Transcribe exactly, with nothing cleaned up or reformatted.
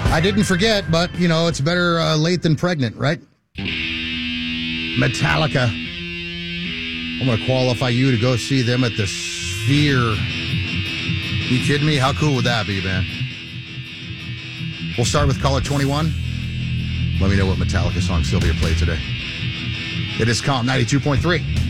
I didn't forget, but, you know, it's better uh, late than pregnant, right? Metallica. I'm going to qualify you to go see them at the Sphere. You kidding me? How cool would that be, man? We'll start with caller twenty-one. Let me know what Metallica song Sylvia played today. It is Calm ninety-two point three.